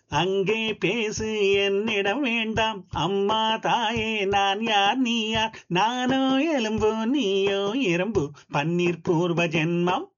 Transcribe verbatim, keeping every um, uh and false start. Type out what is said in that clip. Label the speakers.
Speaker 1: அங்கே பேசு என்னிடம் வேண்டாம் அம்மா தாயே நான் யார் நீ யார் நானோ எலும்பு நீயோ எறும்பு பன்னீர் பூர்வ ஜென்மம்